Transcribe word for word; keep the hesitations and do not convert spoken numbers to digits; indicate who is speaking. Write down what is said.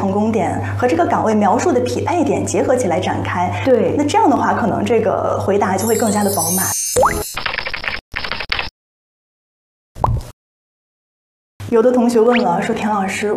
Speaker 1: 成功点和这个岗位描述的匹配点结合起来展开。
Speaker 2: 对，
Speaker 1: 那这样的话，可能这个回答就会更加的饱满。有的同学问了，说田老师，